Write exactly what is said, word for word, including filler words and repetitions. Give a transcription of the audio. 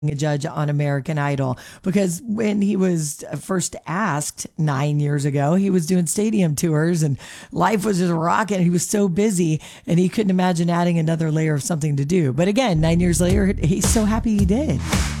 a judge on American Idol, because when he was first asked nine years ago, he was doing stadium tours and life was just rocking. He was so busy and he couldn't imagine adding another layer of something to do. But again, nine years later, he's so happy he did.